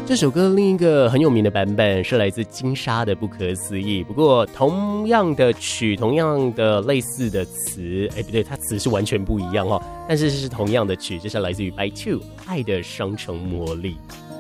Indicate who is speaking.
Speaker 1: 这首歌另一个很有名的版本是来自金莎的《不可思议》，不过同样的曲，同样的类似的词，不对，它词是完全不一样但是是同样的曲，这是来自于 By Two《爱的双重魔力》。